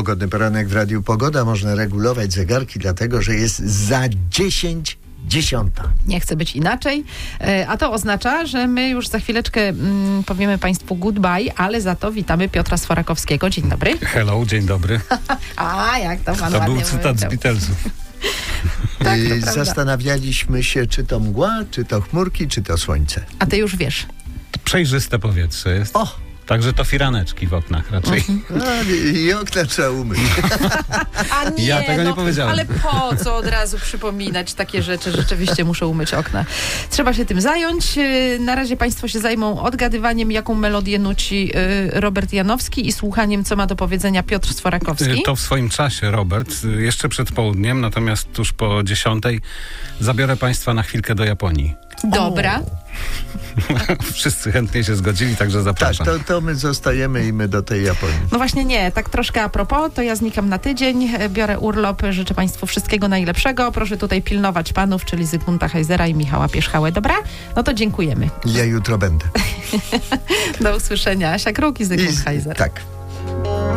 Pogodny poranek w Radiu Pogoda. Można regulować zegarki, dlatego że jest za 10:10. Nie chce być inaczej, a to oznacza, że my już za chwileczkę powiemy Państwu goodbye, ale za to witamy Piotra Sforakowskiego. Dzień dobry. Hello, dzień dobry. A, jak to pan To ładnie był cytat powiedział. z Beatlesów. Tak, to prawda. Zastanawialiśmy się, czy to mgła, czy to chmurki, czy to słońce. A ty już wiesz. Przejrzyste powietrze jest. O! Także to firaneczki w oknach raczej. I okna trzeba umyć. A nie, Ja tego nie powiedziałem. Ale po co od razu przypominać takie rzeczy? Rzeczywiście muszę umyć okna. Trzeba się tym zająć. Na razie Państwo się zajmą odgadywaniem, jaką melodię nuci Robert Janowski i słuchaniem, co ma do powiedzenia Piotr Sforakowski. To w swoim czasie, Robert. Jeszcze przed południem, natomiast tuż po 10:00 zabiorę Państwa na chwilkę do Japonii. Dobra. Wszyscy chętnie się zgodzili, także Tak, zapraszam. to my zostajemy i my do tej Japonii. No właśnie nie, tak troszkę a propos, to ja znikam na tydzień, biorę urlop, życzę Państwu wszystkiego najlepszego. Proszę tutaj pilnować panów, czyli Zygmunta Heisera i Michała Pierzchałę. Dobra? No to dziękujemy. Ja jutro będę. Do usłyszenia. Asia Kruk i Zygmunt Heiser. Tak.